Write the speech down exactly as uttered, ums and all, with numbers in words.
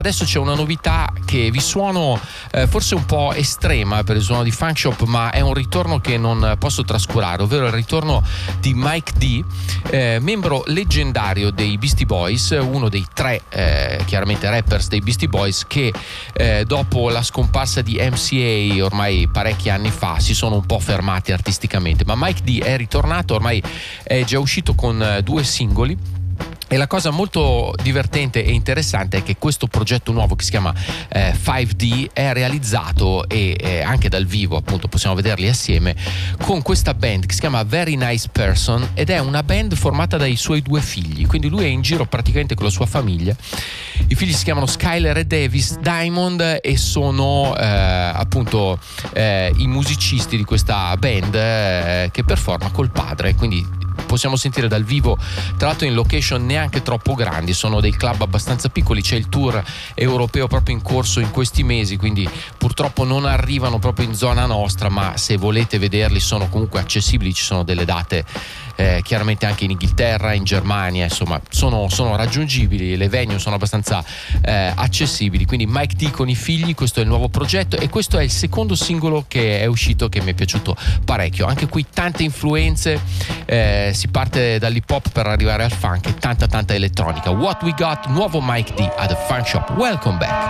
Adesso c'è una novità che vi suono eh, forse un po' estrema per il suono di Funk Shop, ma è un ritorno che non posso trascurare, ovvero il ritorno di Mike D, eh, membro leggendario dei Beastie Boys, uno dei tre eh, chiaramente rappers dei Beastie Boys che eh, dopo la scomparsa di M C A ormai parecchi anni fa si sono un po' fermati artisticamente, ma Mike D è ritornato, ormai è già uscito con eh, due singoli. E la cosa molto divertente e interessante è che questo progetto nuovo che si chiama eh, cinque D è realizzato e eh, anche dal vivo, appunto possiamo vederli assieme, con questa band che si chiama Very Nice Person, ed è una band formata dai suoi due figli, quindi lui è in giro praticamente con la sua famiglia. I figli si chiamano Skyler e Davis Diamond e sono eh, appunto eh, i musicisti di questa band eh, che performa col padre, quindi possiamo sentire dal vivo, tra l'altro in location neanche troppo grandi, sono dei club abbastanza piccoli, c'è il tour europeo proprio in corso in questi mesi, quindi purtroppo non arrivano proprio in zona nostra, ma se volete vederli sono comunque accessibili, ci sono delle date eh, chiaramente anche in Inghilterra, in Germania, insomma sono, sono raggiungibili, le venue sono abbastanza eh, accessibili, quindi Mike D con i figli, questo è il nuovo progetto e questo è il secondo singolo che è uscito che mi è piaciuto parecchio, anche qui tante influenze, eh, si parte dall'hip hop per arrivare al funk e tanta tanta elettronica. What We Got, nuovo Mike D ad Funk Shop. Welcome back.